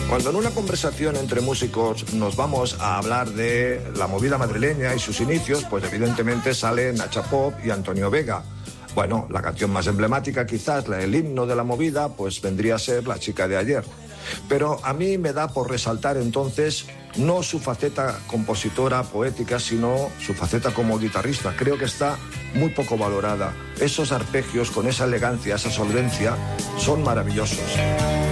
Cuando en una conversación entre músicos nos vamos a hablar de la movida madrileña y sus inicios, pues evidentemente salen Nacha Pop y Antonio Vega. Bueno, la canción más emblemática, quizás el himno de la movida, pues vendría a ser La chica de ayer. Pero a mí me da por resaltar entonces no su faceta compositora, poética, sino su faceta como guitarrista. Creo que está muy poco valorada. Esos arpegios con esa elegancia, esa solvencia, son maravillosos.